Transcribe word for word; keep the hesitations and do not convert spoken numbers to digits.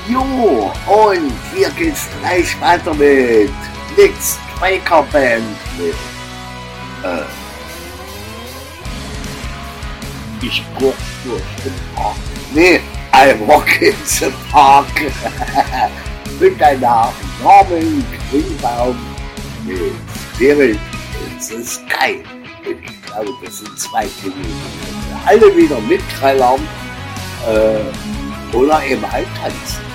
Jo, und hier geht's gleich weiter mit Nick's Breaker Band mit äh, Ich guck durch den Park. Nee, I walk in the Park. Mit einer enormen Grünbaum mit Spirit in the Sky. Und ich glaube, das sind zwei Dinge, die alle wieder mitträllern äh, oder eben halt tanzen.